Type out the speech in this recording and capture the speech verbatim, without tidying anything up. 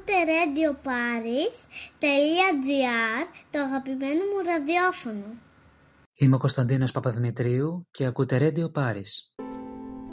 ακούτε Radio Paris τελεία τζι άρ, το αγαπημένο μου ραδιόφωνο. Είμαι ο Κωνσταντίνος Παπαδημητρίου και ακούτε Radio Paris.